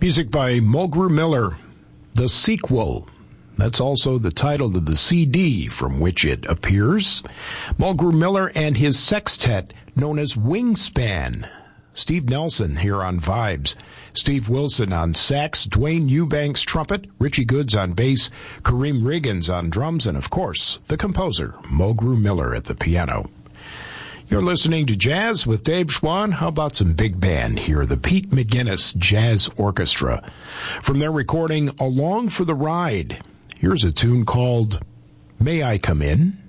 Music by Mulgrew Miller, The Sequel. That's also the title of the CD from which it appears. Mulgrew Miller and his sextet known as Wingspan. Steve Nelson here on Vibes. Steve Wilson on sax, Dwayne Eubanks trumpet, Richie Goods on bass, Kareem Riggins on drums, and of course, the composer, Mulgrew Miller at the piano. You're listening to Jazz with Dave Schwann. How about some big band here? The Pete McGuinness Jazz Orchestra. From their recording, Along for the Ride, here's a tune called May I Come In?